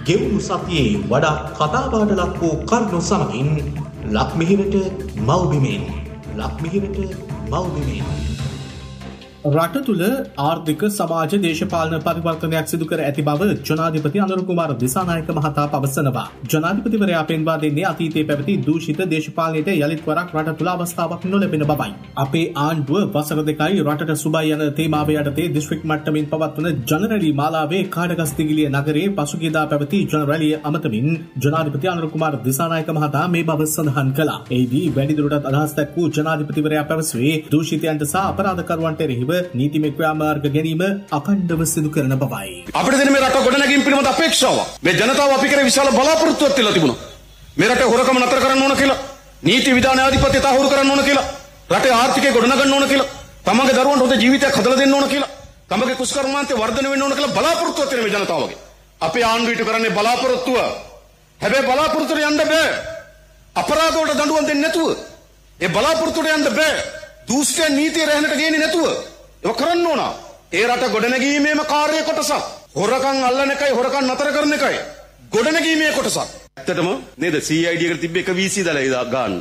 ගෙවුණු සතියේ වඩා කතාබහට ලක් වූ කරුණු සමගින් ලක්මිහිරට මව්බිමෙන් රට තුළ ආර්ථික සමාජ දේශපාලන පරිවර්තනයක් සිදු කර ඇති බව ජනාධිපති අනුර කුමාර දිසානායක මහතා පවසනවා. ජනාධිපතිවරයා පෙන්වා දෙන්නේ අතීතයේ පැවති දූෂිත දේශපාලනයට යලිත් වරක් රට තුළ අවස්ථාවක් නොලැබෙන බවයි. අපේ ආණ්ඩුව වසර දෙකයි රටට සුබයි යන තේමාව යටතේ දිස්ත්‍රික් මට්ටමින් පවත්වන ජනරැලි මාලාවේ කාඩගස්තිගිලිය නගරයේ පසුගියදා පැවති ජනරැලිය අමතමින් ජනාධිපති අනුර කුමාර දිසානායක මහතා මේ බව සඳහන් කළා. එහිදී වැඩිදුරටත් අදහස් දක්වූ ජනාධිපතිවරයා පැවසුවේ දූෂිතයන්ට සහ අපරාධකරුවන්ට එරෙහිව නීතිමය ක්‍රියාමාර්ග ගැනීම අඛණ්ඩව සිදු කරන බවයි. අපිට දෙන මේ රට ගොඩනැගීම පිළිබඳ අපේක්ෂාවක්. මේ ජනතාව අපි කරේ විශාල බලාපොරොත්තුවක් තියලා තිබුණා. මේ රටේ හොරකම නතර කරන්න ඕන කියලා, නීති විධාන ආධිපත්‍ය තහවුරු කරන්න ඕන කියලා, රටේ ආර්ථිකය ගොඩනගන්න ඕන කියලා, තමන්ගේ දරුවන්ට හොඳ ජීවිතයක් හදලා දෙන්න ඕන කියලා, තමන්ගේ කුසකර්මාන්තය වර්ධනය වෙන්න ඕන කියලා බලාපොරොත්තුවක් තියෙන මේ ජනතාවගේ. අපේ ආණ්ඩුවට කරන්නේ බලාපොරොත්තුව. හැබැයි බලාපොරොත්තුට යන්න බෑ. අපරාධ වලට දඬුවම් දෙන්නේ නැතුව. ඒ බලාපොරොත්තුට යන්න බෑ. දුෂ්ට නීතිය රැහැනට ගේන්නේ නැතුව. ඒක කරන්න ඕන. ඒ රට ගොඩනැගීමේම කාර්ය කොටසක්. හොරකම් අල්ලන එකයි හොරකම් නතර කරන එකයි ගොඩනැගීමේ කොටසක්. ඇත්තටම නේද CID එකට තිබ්බ එක VC දාලා ගන්න.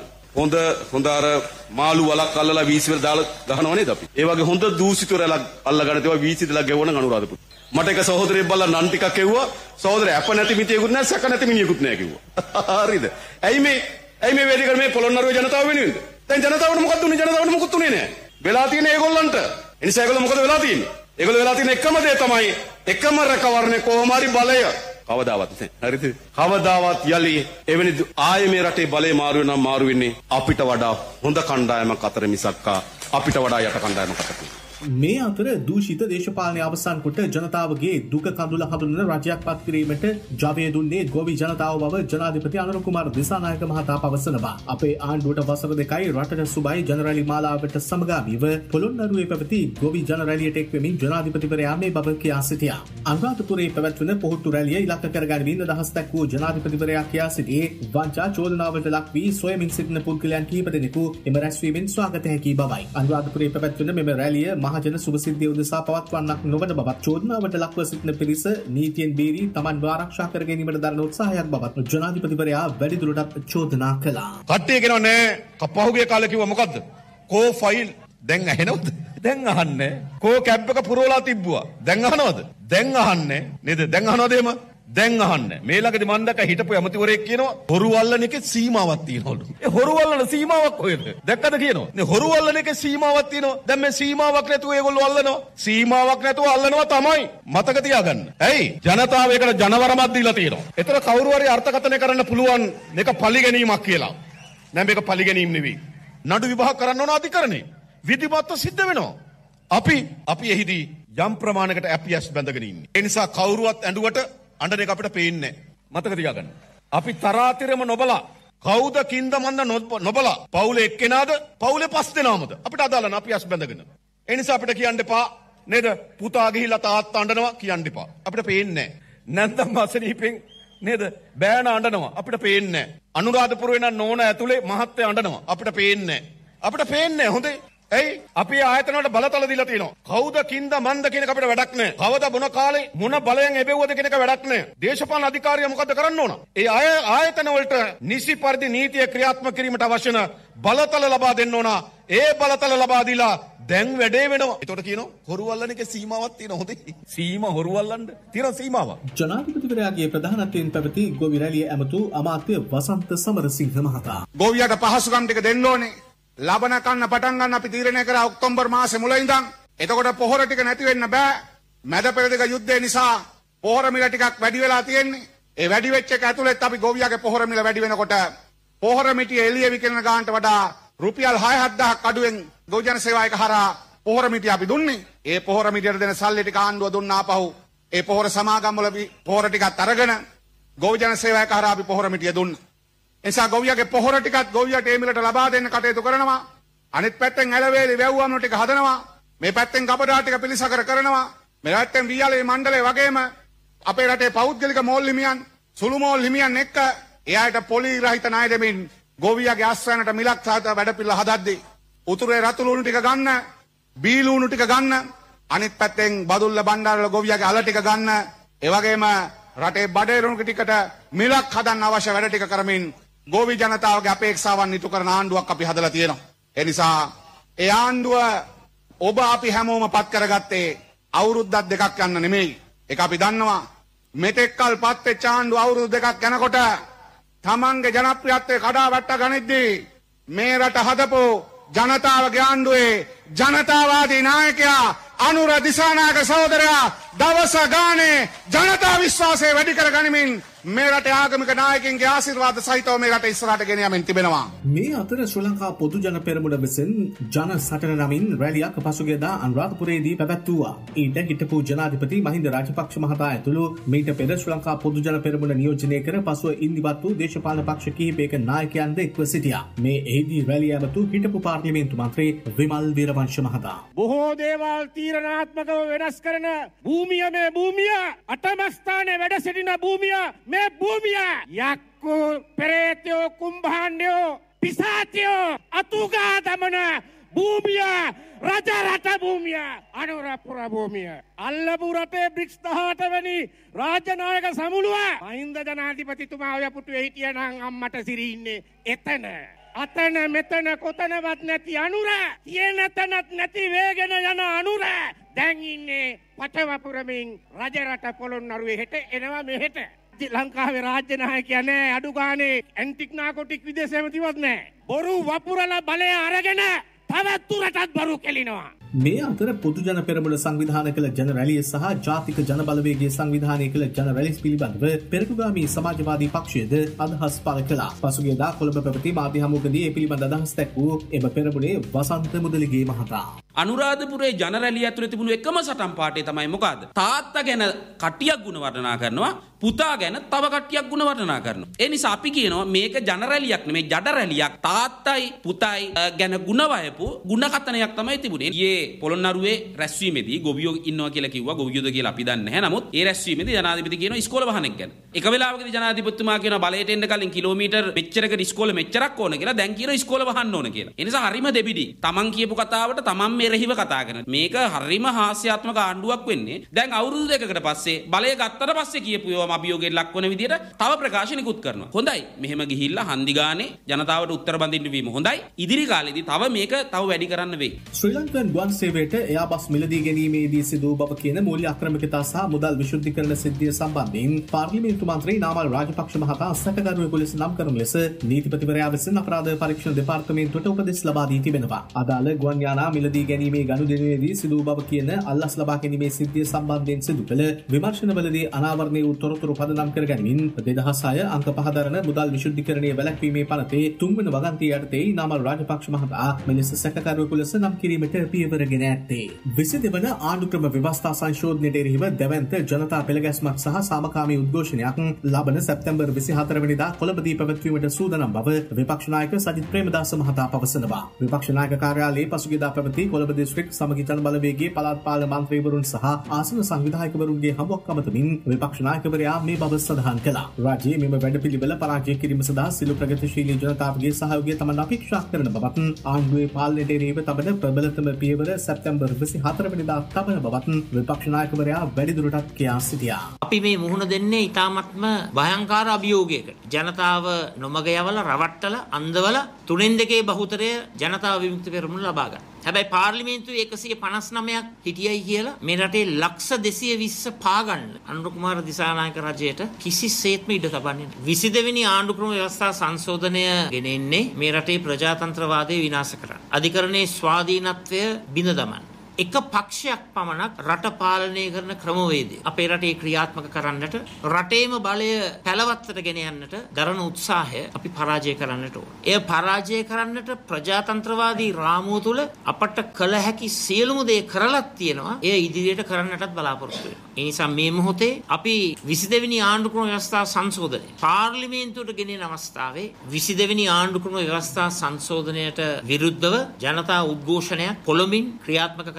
හොඳ අර මාළු වලක් අල්ලලා VC වල දාලා ගහනවා නේද අපි. ඒ වගේ හොඳ දූෂිත රැලක් අල්ලගෙන ඒවා VC දාලා ගෙවන අනුරාධපුර. මට එක සහෝදරයෙක් බලලා නන් ටිකක් එව්වා. සහෝදරය අප නැති මිතියෙකුත් නැහැ සැක නැති මිනිහෙකුත් නැහැ කිව්වා. හරිද? ඇයි මේ වැඩි කර මේ පොළොන්නරුවේ ජනතාව වෙනුවෙන්ද? දැන් ජනතාවට මොකක්ද උනේ? ජනතාවට මොකුත් උනේ නැහැ. වෙලා තියෙන්නේ ඒගොල්ලන්ට. එනිසා ඒගොල්ලෝ මොකද වෙලා තියෙන්නේ? ඒගොල්ලෝ වෙලා තියෙන එකම දේ තමයි එකම රැකවරණේ කොහොම හරි බලය. කවදාවත් නැහැ. හරිද? කවදාවත් යලි එවැනි ආයේ මේ රටේ බලය මාරු වෙනවා මාරු වෙන්නේ අපිට වඩා හොඳ කණ්ඩායමක් අතර මිසක්කා අපිට වඩා යට කණ්ඩායමක් අතර. මේ අතර දූෂිත දේශපාලනය අවසන් කොට ජනතාවගේ දුක කඳුල හඳුනන රජයක් පත් කිරීමට ජවය දුන්නේ ගෝවි ජනතාව බව ජනාධිපති අනුර කුමාර දිසානායක මහතා පවසනවා. අපේ ආණ්ඩුවට වසර දෙකයි රටට සුබයි ජනරැලි මාලාවට සමගාමීව පොළොන්නරුවේ පැවති ගෝවි ජනරැලියට එක්වෙමින් ජනාධිපතිවරයා මේ බව කියා සිටියා. අනුරාධපුරයේ පැවැත්වෙන පොහොට්ටු රැළිය ඉලක්ක කරගනිමින් අදහස් දක්වූ ජනාධිපතිවරයා කියා සිටියේ වංචා චෝදනාවලට ලක් වී සොයමින් සිටින පුද්ගලයන් කිහිප දෙනෙකු එම රැස්වීමෙන් ස්වාගත හැකි බවයි. අනුරාධපුරයේ පැවැත්වෙන මෙම රැළිය මහජන සුභසිද්ධිය උදෙසා පවත්වන්නක් නොවන බවත් චෝදනාවට ලක්ව සිටින පිරිස නීතියෙන් බේරී තමන්ව ආරක්ෂා කර ගැනීමට දරන උත්සාහයක් බවත් ජනාධිපතිවරයා වැඩිදුරටත් චෝදනා කළා. කට්ටිය කියනවා නෑ පහුගිය කාලේ කිව්වා මොකද්ද? කෝ ෆයිල් දැන් ඇහෙනවද? දැන් අහන්නේ. කෝ කැබ් එක පුරවලා තිබ්බුවා. දැන් අහනවද? දැන් අහන්නේ නේද? දැන් අහනවද එම? දැන් අහන්නේ. මේ ළඟදී මන් දැක්ක හිටපු ඇමතිවරයෙක් කියනවා හොරු වල්ලන එකේ සීමාවක් තියෙනවලු. ඒ හොරු වල්ලන සීමාවක් කොහෙද? දැක්කද කියනවා. නේ හොරු වල්ලන එකේ සීමාවක් තියෙනවා. දැන් මේ සීමාවක් නැතුව ඒගොල්ලෝ අල්ලනවා. සීමාවක් නැතුව අල්ලනවා තමයි. මතක තියාගන්න. ඇයි? ජනතාව ඒකට ජනවරමක් දීලා තියෙනවා. ඒතර කවුරු හරි අර්ථකථනය කරන්න පුළුවන් මේක පරිගැනීමක් කියලා. නෑ මේක පරිගැනීම් නෙවෙයි. නඩු විභාග කරන්න ඕන අධිකරණේ. විධිමත්ව සිද්ධ වෙනවා. අපි එහිදී යම් ප්‍රමාණයකට ඇපියස් බැඳගෙන ඉන්නේ. ඒ නිසා කවුරුවත් ඇඬුවට අඬන එක අපිට පේන්නේ නැහැ. මතක තියාගන්න. අපි තරාතිරම නොබලා කවුද කින්ද මන්ද නොබලා පවුලේ එක්කෙනාද පවුලේ පස් දෙනාමද අපිට අදාළ නැහැ අපි ඇස් බැඳගෙන. ඒ නිසා අපිට කියන්න එපා නේද පුතා ගිහිල්ලා තාත්තා අඬනවා කියන්න එපා. අපිට පේන්නේ නැහැ. නැත්නම් අසනීපෙන් නේද බෑන අඬනවා අපිට පේන්නේ නැහැ. අනුරාධපුරේ නම් නෝන ඇතුලේ මහත්තයා අඬනවා අපිට පේන්නේ නැහැ. අපිට පේන්නේ හොඳේ. ඇයි අපි ආයතන වලට බලතල දීලා තියෙනවා. කවුද කින්ද මන්ද කියන එක අපිට වැඩක් නැහැ. කවද මොන කාලේ මොන බලයෙන් එබෙව්වද කියන එක වැඩක් නැහැ. දේශපාලන අධිකාරිය මොකද්ද කරන්න ඕන? ඒ ආයතන වලට නිසි පරිදි නීතිය ක්‍රියාත්මක කිරීමට අවශ්‍ය න බලතල ලබා දෙන්න ඕන. ඒ බලතල ලබා දීලා දැන් වැඩේ වෙනවා. ඒකට කියනවා හොරු වල්ලන එකේ සීමාවක් තියෙනවා. හොඳේ. සීමා හොරු වල්ලන්න තියෙන සීමාවක්. ජනාධිපතිවරයාගේ ප්‍රධානත්වයෙන් පැවති ගෝවි රැළිය ඇමතු අමාත්‍ය වසන්ත සමරසිංහ මහතා. ගෝවියට පහසුකම් ටික දෙන්න ඕනේ. ලබන කන්න පටන් ගන්න අපි තීරණය කරා ඔක්තෝබර් මාසේ මුල ඉඳන්. එතකොට පොහොර ටික නැති වෙන්න බෑ. මැද පෙරදිග යුද්ධය නිසා පොහොර මිල ටිකක් වැඩි වෙලා තියෙන්නේ. ඒ වැඩි වෙච්ච එක ඇතුළෙත් අපි ගෝවියාගේ පොහොර මිල වැඩි වෙනකොට පොහොර මිටිය එළිය විකිරණ ගානට වඩා රුපියල් 6-7000ක් අඩුවෙන් ගෝජන සේවායක හරහා පොහොර මිටිය අපි දුන්නේ. ඒ පොහොර මිටියට දෙන සල්ලි ටික ආණ්ඩුව දුන්නා ආපහු. ඒ පොහොර සමාගම් වල පොහොර ටිකත් අරගෙන ගෝජන සේවායක හරහා අපි පොහොර මිටිය දුන්නා. එනිසා ගොවියාගේ පොහොර ටිකත් ගොවියට ඒ මිලට ලබා දෙන්න කටයුතු කරනවා. අනිත් පැත්තෙන් ඇලවේලි වැව්වම ටික හදනවා. මේ පැත්තෙන් කපඩා ටික පිළිසකර කරනවා. මේ පැත්තෙන් වියලේ මණ්ඩලේ වගේම අපේ රටේ පෞද්ගලික මෝල් හිමියන් සුළු මෝල් හිමියන් එක්ක එයාට පොලි රහිත ණය දෙමින් ගොවියාගේ ආස්වැන්නට මිලක් සහිත වැඩපිළිවෙල හදද්දී උතුරේ රතු ලුණු ටික ගන්න, බී ලුණු ටික ගන්න, අනිත් පැත්තෙන් බදුල්ල බණ්ඩාරවල ගොවියාගේ අල ටික ගන්න, ඒ වගේම රටේ බඩේරුණු ටිකට මිලක් හදන්න අවශ්‍ය වැඩ ටික කරමින් ගෝවි ජනතාවගේ අපේක්ෂාවන් ඉටු කරන ආණ්ඩුවක් අපි හදලා තියෙනවා. ඒ නිසා ඒ ආණ්ඩුව ඔබ අපි හැමෝම පත් කරගත්තේ අවුරුද්දක් දෙකක් යන්න නෙමෙයි. ඒක අපි දන්නවා. මෙතෙක්කල් පත් වෙච්ච ආණ්ඩුව අවුරුදු දෙකක් යනකොට තමන්ගේ ජනප්‍රියත්වය කඩා වැට්ට ගනිද්දී මේ රට හදපු ජනතාවගේ ආණ්ඩුවේ ජනතාවාදී නායකයා අනුර දිසානායක සහෝදරයා දවස ගානේ ජනතා විශ්වාසය වැඩි කර ගනිමින් මේ රටේ ආගමික නායකින්ගේ ආශිර්වාද සහිතව මේ රට ඉස්සරහට ගෙන යමින් තිබෙනවා. මේ අතර ශ්‍රී ලංකා පොදු ජන පෙරමුණ විසින් ජන සටන නමින් රැලියක් පසුගියදා අනුරාධපුරයේදී පැවැත්වුවා. ඊට හිටපු ජනාධිපති මහින්ද රාජපක්ෂ මහතා ඇතුළු මීට පෙර ශ්‍රී ලංකා පොදු ජන පෙරමුණ නියෝජනය කර පසුව ඉන්දිවත් වූ දේශපාලන පක්ෂ කිහිපයක නායකයන්ද එක්ව සිටියා. මේ එහිදී රැලිය ඇමතු හිටපු පාර්ලිමේන්තු මන්ත්‍රී විමල් වීරවංශ මහතා. බොහෝ දේවල් තීරණාත්මකව වෙනස් කරන භූමිය මේ භූමිය අටමස්ථානයේ වැඩ සිටින භූමිය මේ භූමිය යක්කු පෙරේතයෝ කුම්භාණ්ඩයෝ පිසාචයෝ අතුගා දමන භූමිය රජ රට භූමිය අනුරපුර භූමිය අල්ලපු රටේ බ්‍රික්ස් 18 වැනි රාජ්‍ය නායක සමුළුව මහින්ද ජනාධිපතිතුමා ඔය පුටුවේ හිටියනම් අම්මට සිරි ඉන්නේ එතන අතන මෙතන කොතනවත් නැති අනුර තියෙන තැනත් නැති වේගෙන යන අනුර දැන් ඉන්නේ පටවපුරමින් රජ රට පොළොන්නරුවේ හෙට එනවා මෙහෙට ලංකාවේ රාජ්‍ය නායකයා නෑ අඩු ගානේ ඇන්ටික් නාකොටික් විදේශ ඇමතිවත් නෑ බොරු වපුරලා බලය අරගෙන තවත් දුරටත් බරු කෙලිනවා. මේ අතර පොදු ජන පෙරමුණ සංවිධානය කළ ජන රැළිය සහ ජාතික ජන බලවේගයේ සංවිධානය කළ ජන රැළිය පිළිබඳව පෙරටුගාමී සමාජවාදී පක්ෂයද අදහස් පළ කළා. පසුගියදා කොළඹ පැවති මාධ්‍ය හමුවකදී ඒ පිළිබඳ අදහස් දැක්වූ එම පෙරමුණේ වසන්ත මුදලිගේ මහතා. අනුරාධපුරේ ජන රැළිය ඇතුළේ තිබුණු එකම සටන් පාඨය තමයි මොකද්ද? තාත්තා ගැන කට්ටියක් ගුණ වර්ණනා කරනවා, පුතා ගැන තව කට්ටියක් ගුණ වර්ණනා කරනවා. ඒ නිසා අපි කියනවා මේක ජන රැළියක් නෙමෙයි ජඩ රැළියක්. තාත්තයි පුතයි ගැන ගුණ වයපු ගුණ කතනයක් තමයි තිබුණේ. ඊයේ පොළොන්නරුවේ රැස්වීමේදී ගොවියෝ ඉන්නවා කියලා කිව්වා. ගොවියෝද කියලා අපි දන්නේ නැහැ. නමුත් ඒ රැස්වීමේදී ජනාධිපති කියනවා ඉස්කෝල වහනෙක් ගැන. එක වෙලාවකදී ජනාධිපතිතුමා කියනවා බලයට එන්න කලින් කිලෝමීටර් මෙච්චරකට ඉස්කෝල මෙච්චරක් ඕන කියලා. දැන් කියනවා ඉස්කෝල වහන්න ඕන කියලා. ඒ නිසා හරිම දෙබිඩි. Taman කියපු කතාවට Taman මෙරහිව කතා කරනවා. මේක හරිම හාස්‍යාත්මක ආණ්ඩුවක් වෙන්නේ. දැන් අවුරුදු දෙකකට පස්සේ බලය ගත්තට පස්සේ කියපු ඒවාම අභියෝගයෙන් ලක්වන විදියට තව ප්‍රකාශනිකුත් කරනවා. හොඳයි. මෙහෙම ගිහිල්ලා හන්දි ගානේ ජනතාවට උත්තර බඳින්න වීම හොඳයි. ඉදිරි කාලෙදී තව මේක තව වැඩි කරන්න වෙයි. ශ්‍රී ලංකන් ගුවන් සේවයට එයාබස් මිලදී ගැනීමේදී සිදු බව කියන මූල්‍ය අක්‍රමිකතා සහ මුදල් විශුද්ධිකරණ සිද්ධිය සම්බන්ධයෙන් පාර්ලිමේන්තු මන්ත්‍රී නාමල් රාජපක්ෂ මහතා සැකකරුවෙකු ලෙස නම් කරනු ලෙස නීතිපතිවරයා විසින් අපරාධ පරීක්ෂණ දෙපාර්තමේන්තුවට උපදෙස් ලබා දී තිබෙනවා. අදාළ ගුවන් යානා මිලදී ගැනීමේ ගනුදෙනුවේදී සිදු බව කියන අල්ලස් ලබා ගැනීමේ සිද්ධිය සම්බන්ධයෙන් සිදු කළ විමර්ශනවලදී අනාවරණය වූ තොරතුරු පදනම් කර ගැනීමෙන් 2006 අංක 5 දරන මුදල් විශුද්ධිකරණයේ වැළැක්වීමේ පනතේ 3 වන වගන්තිය යටතේ නාමල් රාජපක්ෂ මහතා මෙලෙස සැකකරුවෙකු ලෙස නම් කිරීමට පියවරගෙන ඇත්තේ. 22 වන ආණ්ඩුක්‍රම ව්‍යවස්ථා සංශෝධනයට එරෙහිව දැවැන්ත ජනතා පෙළගැස්මක් සහ සාමකාමී උද්ඝෝෂණයක් ලබන සැප්තැම්බර් 24 වෙනිදා කොළඹදී පැවැත්වීමට සූදානම් බව විපක්ෂ නායක සජිත් ප්‍රේමදාස මහතා පවසනවා. විපක්ෂ නායක කාර්යාලයේ පසුගියදා පැවති කොළඹ දිස්ත්‍රික් සමගි ජන බලවේගයේ පළාත් පාලන මන්ත්‍රීවරුන් සහ ආසන සංවිධායකවරුන්ගේ හමුවක් අමතමින් විපක්ෂ නායකවරයා මේ බව සඳහන් කළා. රාජ්‍යයේ මෙම වැඩපිළිවෙල පරාජය කිරීම සඳහා සිළු ප්‍රගතිශීලී ජනතාවගේ සහයෝගය තමන් අපේක්ෂා කරන බවත් ආණ්ඩුවේ පාලනයට එරෙහිව තබන ප්‍රබලතම පියවර සැප්තැම්බර් 24 වෙනිදා තබන බවත් විපක්ෂ නායකවරයා වැඩිදුරටත් කියා සිටියා. අපි මේ මුහුණ දෙන්නේ ඊටාත්ම භයංකාර අභියෝගයකට. ජනතාව නොමග යවලා රවට්ටලා අන්දවලා 3/2 බහුතරය ජනතාව විමුක්ති පෙරමුණ ලබා ගන්න. හැබැයි පාර්ලිමේන්තුවේ 159ක් හිටියයි කියලා මේ රටේ ලක්ෂ 220 පාගන්න අනුර කුමාර දිසානායක රජයට කිසිසේත්ම ඉඩ තබන්නේ නැහැ. 22 වෙනි ආණ්ඩුක්‍රම ව්‍යවස්ථා සංශෝධනය ගෙනෙන්නේ මේ රටේ ප්‍රජාතන්ත්‍රවාදය විනාශ කරන්න. අධිකරණයේ ස්වාධීනත්වය බිඳ දමන්න. එක පක්ෂයක් පමණක් රට පාලනය කරන ක්‍රමවේදය අපේ රටේ ක්‍රියාත්මක කරන්නට රටේම බලය පැලවත්තට ගෙන යන්නට දරන උත්සාහය අපි පරාජය කරන්නට ඕන. එය පරාජය කරන්නට ප්‍රජාතන්ත්‍රවාදී රාමුව තුළ අපට කළ හැකි සියලුම දේ කරලත් තියෙනවා. එය ඉදිරියට කරන්නටත් බලාපොරොත්තු වෙනවා. ඒ නිසා මේ මොහොතේ අපි 22 වෙනි ආණ්ඩුක්‍රම ව්‍යවස්ථා සංශෝධනය පාර්ලිමේන්තුවට ගෙනෙන අවස්ථාවේ 22 වෙනි ආණ්ඩුක්‍රම ව්‍යවස්ථා සංශෝධනයට විරුද්ධව ජනතා උද්ඝෝෂණයක් කොළඹින් ක්‍රියාත්මක කර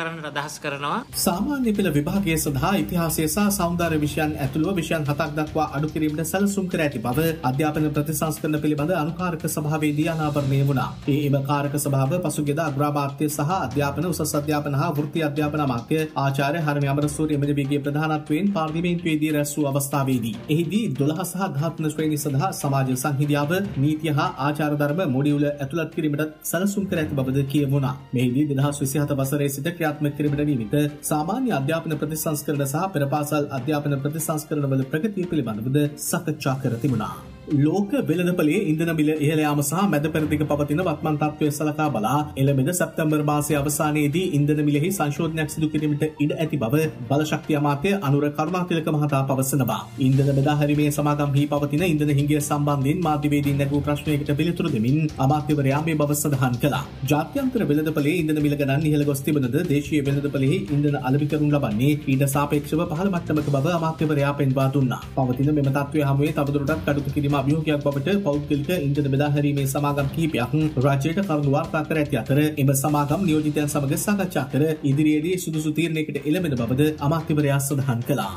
කරන්න අදහස් කරනවා. සාමාන්‍ය පෙළ විභාගය සඳහා ඉතිහාසය සහ සෞන්දර්ය විෂයන් ඇතුළුව විෂයන් 7ක් දක්වා අඩු කිරීමට සැලසුම් කර ඇති බව අධ්‍යාපන ප්‍රතිසංස්කරණ පිළිබඳ අනුකාරක සභාවේදී අනාවරණය වුණා. එම කාරක සභාව පසුගියදා අග්‍රාමාත්‍ය සහ අධ්‍යාපන උසස් අධ්‍යාපන හා වෘත්ති අධ්‍යාපන අමාත්‍ය ආචාර්ය හරණි අමරසූරිය මෙදවිගේ ප්‍රධානත්වයෙන් පාර්ලිමේන්තුවේදී රැස් වූ අවස්ථාවේදී එහිදී 12 සහ 13 ශ්‍රේණි සඳහා සමාජ සංහිඳියාව නීතිය හා ආචාර ධර්ම මොඩියුල ඇතුළත් කිරීමට සැලසුම් කර ඇති බවද කියවුණා. මෙහිදී 2027 වසරේ සිට ක්‍රියාත්මක කිරීමට නියමිත සාමාන්‍ය අධ්‍යාපන ප්‍රතිසංස්කරණ සහ පෙරපාසල් අධ්‍යාපන ප්‍රතිසංස්කරණවල ප්‍රගතිය පිළිබඳවද සාකච්ඡා කර තිබුණා. ලෝක වෙළඳපොලේ ඉන්ධන මිල ඉහළ යාම සහ මැද පෙරදිග පවතින වත්මන් තත්ත්වය සලකා බලා එළඹෙන සැප්තැම්බර් මාසයේ අවසානයේදී ඉන්ධන මිලෙහි සංශෝධනයක් සිදු කිරීමට ඉඩ ඇති බව බලශක්ති අමාත්‍ය අනුර කරුණාතිලක මහතා පවසනවා. ඉන්ධන බෙදා හැරීමේ සමාගම්හි පවතින ඉන්ධන හිඟය සම්බන්ධයෙන් මාධ්‍යවේදීන් නැගූ ප්‍රශ්නයකට පිළිතුරු දෙමින් අමාත්‍යවරයා මේ බව සඳහන් කළා. ජාත්‍යන්තර වෙළඳපොලේ ඉන්ධන මිල ගණන් ඉහළ ගොස් තිබෙනද දේශීය වෙළඳපොලෙහි ඉන්ධන අලෙවි කරනු ලබන්නේ ඊට සාපේක්ෂව පහළ මට්ටමක බව අමාත්‍යවරයා පෙන්වා දුන්නා. පවතින මෙම තත්ත්වය හමුවේ තවදුරටත් කටයුතු කිරීම අභියෝගයක් බවට පෞද්ගලික ඉන්ධන බෙදා හැරීමේ සමාගම් කිහිපයක් රාජ්‍යයට කරුණු වාර්තා කර ඇති අතර එම සමාගම් නියෝජිතයන් සමග සාකච්ඡා කර ඉදිරියේදී සුදුසු තීරණයකට එළඹෙන බවද අමාත්‍යවරයා සඳහන් කළා.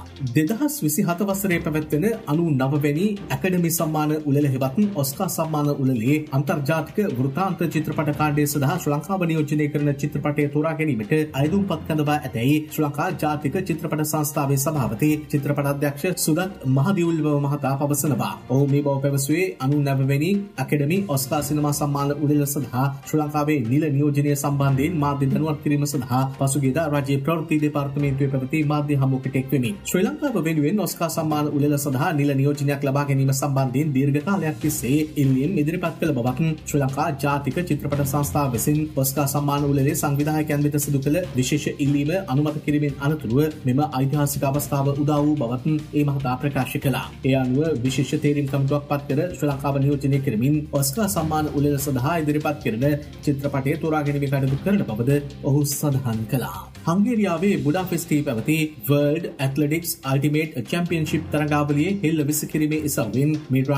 2027 වසරේ පැවැත්වෙන 99 වැනි ඇකඩමි සම්මාන උළෙල හෙවත් ඔස්කා සම්මාන උළෙලේ අන්තර්ජාතික වෘතාන්ත චිත්‍රපට කාණ්ඩය සඳහා ශ්‍රී ලංකාව නියෝජනය කරන චිත්‍රපටය තෝරා ගැනීමට අයදුම්පත් කඳවා ඇතැයි ශ්‍රී ලංකා ජාතික චිත්‍රපට සංස්ථාවේ සභාපති චිත්‍රපට අධ්‍යක්ෂ සුදත් මහදිවුල්ව මහතා පවසනවා. ඔහු මේ බව පැවසුවේ 99 වැනි ඇකඩමි ඔස්කා සිනමා සම්මාන උළෙල සඳහා ශ්‍රී ලංකාවේ නිල නියෝජනය සම්බන්ධයෙන් මාධ්‍ය දැනුවත් කිරීම සඳහා පසුගියදා රාජ්‍ය ප්‍රවෘත්ති දෙපාර්තමේන්තුවේ පැවති මාධ්‍ය හමුවකට එක් වෙමින් ශ්‍රී ලංකාව වෙනුවෙන් ඔස්කා සම්මාන උළෙල සඳහා නිල නියෝජනයක් ලබා ගැනීම සම්බන්ධයෙන් දීර්ඝ කාලයක් තිස්සේ ඉල්ලීම් ඉදිරිපත් කළ බවක් ශ්‍රී ලංකා ජාතික චිත්‍රපට සංස්ථාව විසින් ඔස්කා සම්මාන උළෙලේ සංවිධායකයන් වෙත සිදු කළ විශේෂ ඉල්ලීම අනුමත කිරීමෙන් අනතුරුව මෙම ඓතිහාසික අවස්ථාව උදා වූ බවත් ඒ මහතා ප්‍රකාශ කළා. ඒ අනුව විශේෂ තේරීම් කමිටුවක් පත් කර ශ්‍රී ලංකාව නියෝජනය කරමින් ඔස්කා සම්මාන උළෙල සඳහා ඉදිරිපත් කරන චිත්‍රපටය තෝරා ගැනීමේ කටයුතු කරන බවද ඔහු සඳහන් කළා. හංගේරියාවේ බුඩාපෙස්ට් පැවති වර්ල්ඩ් ඇත්ලටික්ස් අල්ටිමේට් චැම්පියන්ෂිප් තරගාවලියේ හෙළ විසිකිරීමේ ඉසව්වෙන් මීටර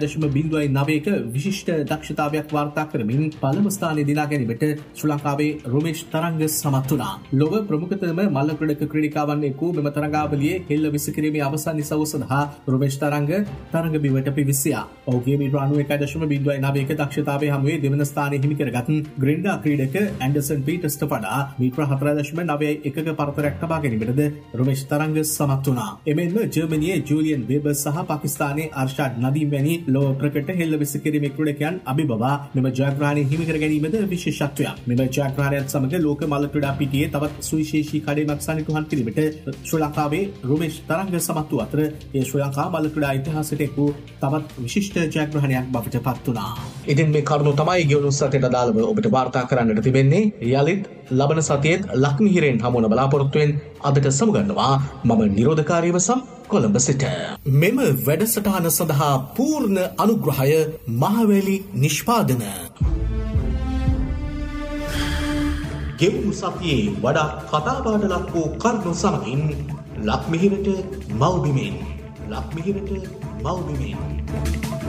91.9ක විශිෂ්ට දක්ෂතාවයක් වාර්තා කරමින් පළමු ස්ථානය දිනා ගැනීමට ශ්‍රී ලංකාවේ රොමේෂ් තරංග සමත් වුණා. ලොව ප්‍රමුඛතම මල්ල ක්‍රීඩක ක්‍රීඩිකාවන් එක්වූ මෙම තරගාවලියේ හෙළ විසිකිරීමේ අවසන් ඉසව්ව සඳහා රොමේෂ් තරංග තරග බිමට පිවිසියා. ඔහුගේ මීටර 91.9ක දක්ෂතාවය හමුවේ දෙවන ස්ථානය හිමි කරගත් ග්‍රින්ඩා ක්‍රීඩක ඇන්ඩර්සන් පීටර්ස්ට වඩා මීටර 4.9ක පරතරයක් තබා ගැනීමටද රොමේෂ් තරංග සමත් වුණා. එමෙන්ම ජර්මනියේ ජූලියන් වෙබර් සහ පාකිස්තානයේ අර්ෂාඩ් නදීම් වැනි ලොව ප්‍රකට හෙළ විසිකිරීමේ ක්‍රීඩකයන් අභිබවා මෙම ජයග්‍රහණය හිමි කර ගැනීමද විශේෂත්වයක්. මෙම ජයග්‍රහණයත් සමග ලෝක මල්ල ක්‍රීඩා පිටියේ තවත් සුවිශේෂී කඩේමක් සනිටුහන් කිරීමට ශ්‍රී ලංකාවේ රොමේෂ් තරංග සමත් වූ අතර ඒ ශ්‍රී ලංකා මල්ල ක්‍රීඩා ඉතිහාසයට එක් වූ තවත් විශිෂ්ට ජයග්‍රහණයක් බවට පත් වුණා. ඉතින් මේ කරුණු තමයි ගෙවුණු සතියට අදාළව ඔබට වාර්තා කරන්නට තිබෙන්නේ. යලිත් ලබන සතියේත් ලක්මිහිරෙන් හමුවන බලාපොරොත්තුවෙන් අදට සමුගන්නවා මම නිරෝධකාරීව සම් කොළඹ සිට. මෙම වැඩසටහන සඳහා පූර්ණ අනුග්‍රහය මහවැලි නිෂ්පාදන. ගෙවුණු සතියේ වඩා කතාබහට ලක් වූ කරුණු සමගින් ලක්මිහිරට මව්බිමෙන්